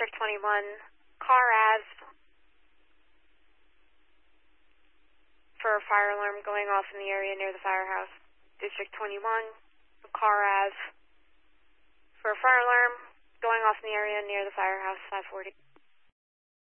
District 21, Car Ave, for a fire alarm going off in the area near the firehouse. District 21, Car Ave, for a fire alarm going off in the area near the firehouse, 540.